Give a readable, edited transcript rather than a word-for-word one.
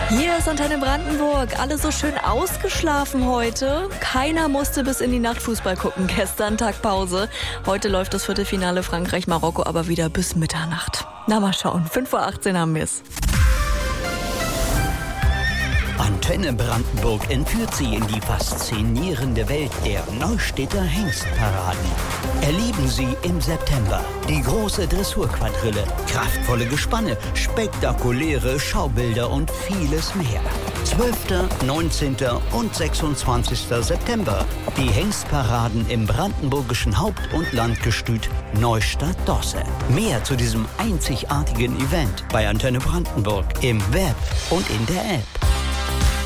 Hier ist Antenne Brandenburg. Alle so schön ausgeschlafen heute. Keiner musste bis in die Nacht Fußball gucken. Gestern Tag Pause. Heute läuft das Viertelfinale Frankreich-Marokko aber wieder bis Mitternacht. Na, mal schauen. 5:18 Uhr haben wir es. Antenne Brandenburg entführt Sie in die faszinierende Welt der Neustädter Hengstparaden. Erleben Sie im September die große Dressurquadrille, kraftvolle Gespanne, spektakuläre Schaubilder und vieles mehr. 12., 19. und 26. September. Die Hengstparaden im brandenburgischen Haupt- und Landgestüt Neustadt-Dosse. Mehr zu diesem einzigartigen Event bei Antenne Brandenburg im Web und in der App.